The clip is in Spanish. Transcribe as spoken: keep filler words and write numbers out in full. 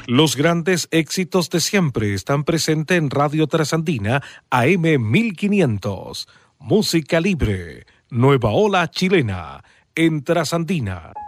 Los grandes éxitos de siempre están presentes en Radio Trasandina A M mil quinientos. Música libre, nueva ola chilena, en Trasandina.